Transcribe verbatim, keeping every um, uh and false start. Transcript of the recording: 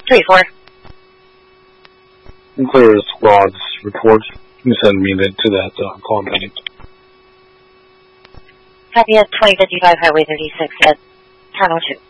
three four. Clear squad's report. You send me the, to that uh, call meeting. Copy at twenty fifty-five Highway thirty-six at ten oh two.